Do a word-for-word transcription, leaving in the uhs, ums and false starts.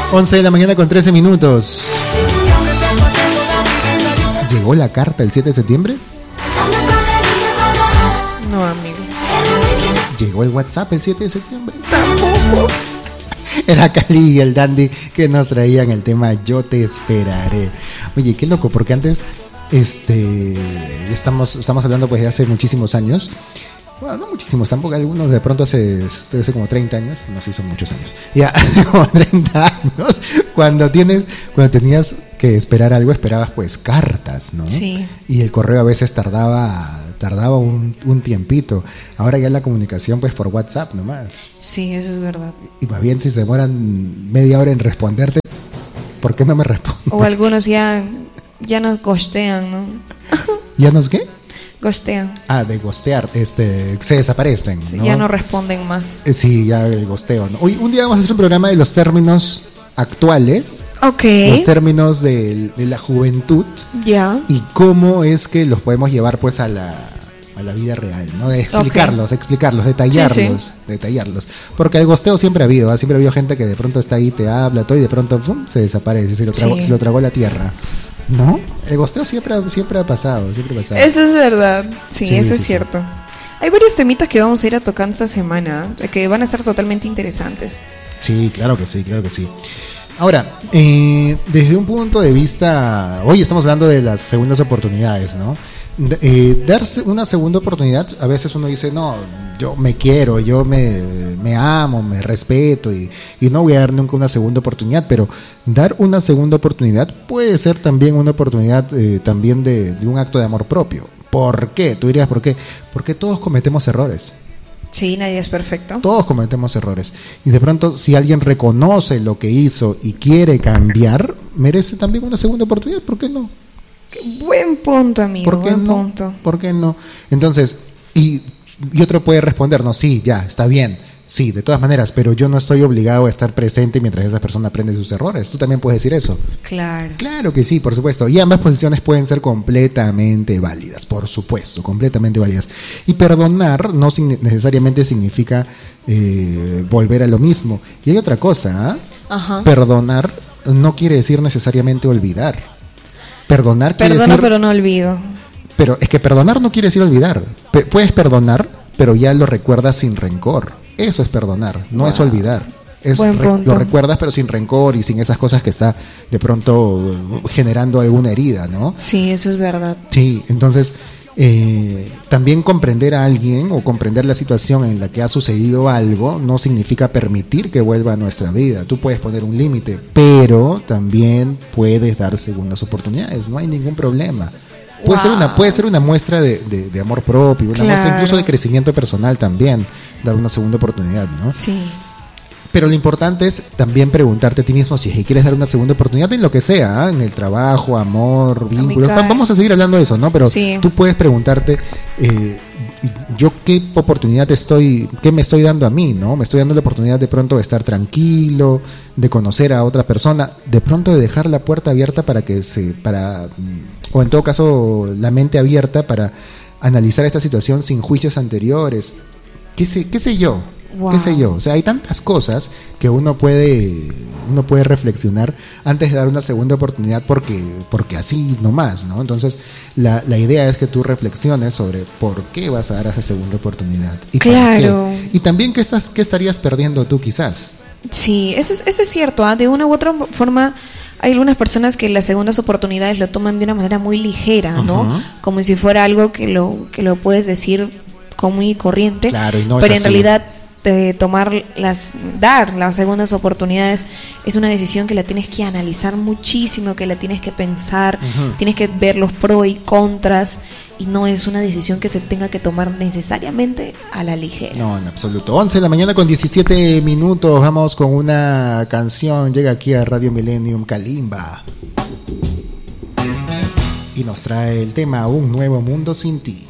once de la mañana con trece minutos. ¿Llegó la carta el siete de septiembre? No, amigo. ¿Llegó el WhatsApp el siete de septiembre? Tampoco. Era Cali y el Dandy que nos traían el tema Yo te esperaré. Oye, qué loco, porque antes este estamos, estamos hablando pues de hace muchísimos años. Bueno, no muchísimos, tampoco algunos, de pronto hace, hace como treinta años, no sé, son muchos años. Ya, como treinta años, cuando tienes, cuando tenías que esperar algo, esperabas pues cartas, ¿no? Sí. Y el correo a veces tardaba, tardaba un, un tiempito. Ahora ya la comunicación pues por WhatsApp nomás. Sí, eso es verdad. Y más bien si se demoran media hora en responderte, ¿por qué no me respondes? O algunos ya, ya nos ghostean, ¿no? ¿Ya nos qué? Ghostean. Ah, de ghostear, este, se desaparecen, ¿no? Ya no responden más. Eh, sí, ya el ghosteo, ¿no? Hoy, un día vamos a hacer un programa de los términos actuales, Ok. los términos de, de la juventud, Ya. y cómo es que los podemos llevar pues a la, a la vida real, ¿no? De explicarlos, okay. explicarlos, detallarlos, sí, sí. detallarlos. Porque el ghosteo siempre ha habido, ¿eh? Siempre ha habido gente que de pronto está ahí, te habla, todo, y de pronto ¡pum!, se desaparece, se lo tragó, sí. se lo tragó la tierra. ¿No? El ghosteo siempre, siempre ha pasado, siempre ha pasado. Eso es verdad, sí, sí eso sí, es sí. cierto. Hay varios temitas que vamos a ir a tocando esta semana, que van a estar totalmente interesantes. Sí, claro que sí, claro que sí. Ahora, eh, desde un punto de vista, hoy estamos hablando de las segundas oportunidades, ¿no? Eh, darse una segunda oportunidad, a veces uno dice, no, yo me quiero, yo me, me amo, me respeto y, y no voy a dar nunca una segunda oportunidad, pero dar una segunda oportunidad puede ser también una oportunidad eh, también de, de un acto de amor propio. ¿Por qué? Tú dirías, ¿por qué? Porque todos cometemos errores. Sí, nadie es perfecto. Todos cometemos errores. Y de pronto, si alguien reconoce lo que hizo y quiere cambiar, merece también una segunda oportunidad. ¿Por qué no? Qué buen punto, amigo. ¿Por qué buen no? punto. ¿Por qué no? Entonces, y, y otro puede responder, no, sí, ya, está bien. Sí, de todas maneras, pero yo no estoy obligado a estar presente mientras esa persona aprende sus errores. Tú también puedes decir eso. Claro. Claro que sí, por supuesto. Y ambas posiciones pueden ser completamente válidas, por supuesto, completamente válidas. Y perdonar no sin, necesariamente significa eh, volver a lo mismo. Y hay otra cosa, ¿eh? Ajá. Perdonar no quiere decir necesariamente olvidar. Perdonar quiere Perdono, decir... pero no olvido. Pero es que perdonar no quiere decir olvidar. P- puedes perdonar, pero ya lo recuerdas sin rencor. Eso es perdonar, no wow. es olvidar. Es re- lo recuerdas pero sin rencor y sin esas cosas que está de pronto uh, generando alguna herida, ¿no? Sí, eso es verdad. Sí, entonces eh, también comprender a alguien o comprender la situación en la que ha sucedido algo no significa permitir que vuelva a nuestra vida. Tú puedes poner un límite, pero también puedes dar segundas oportunidades, no hay ningún problema. Puede, wow. ser una, puede ser una muestra de, de, de amor propio, una claro. muestra incluso de crecimiento personal también, dar una segunda oportunidad, ¿no? Sí. Pero lo importante es también preguntarte a ti mismo si quieres dar una segunda oportunidad en lo que sea, ¿eh? En el trabajo, amor, vínculos. Vamos a seguir hablando de eso, ¿no? Pero sí. tú puedes preguntarte, eh, yo qué oportunidad estoy, qué me estoy dando a mí, ¿no? Me estoy dando la oportunidad de pronto de estar tranquilo, de conocer a otra persona, de pronto de dejar la puerta abierta para que se, para, o en todo caso la mente abierta para analizar esta situación sin juicios anteriores. ¿Qué sé, qué sé yo? Wow. ¿Qué sé yo? O sea, hay tantas cosas que uno puede uno puede reflexionar antes de dar una segunda oportunidad porque porque así nomás, ¿no? Entonces, la, la idea es que tú reflexiones sobre por qué vas a dar esa segunda oportunidad. Y claro. Y también qué, estás, qué estarías perdiendo tú quizás. Sí, eso es, eso es cierto, ¿eh? De una u otra forma hay algunas personas que las segundas oportunidades lo toman de una manera muy ligera, ¿no? Uh-huh. Como si fuera algo que lo, que lo puedes decir común y corriente, claro, y no pero es en así. realidad de tomar las, dar las segundas oportunidades es una decisión que la tienes que analizar muchísimo, que la tienes que pensar, uh-huh. tienes que ver los pros y contras, y no es una decisión que se tenga que tomar necesariamente a la ligera. No, en absoluto. once de la mañana con diecisiete minutos, vamos con una canción, llega aquí a Radio Millennium Kalimba y nos trae el tema Un Nuevo Mundo Sin Ti.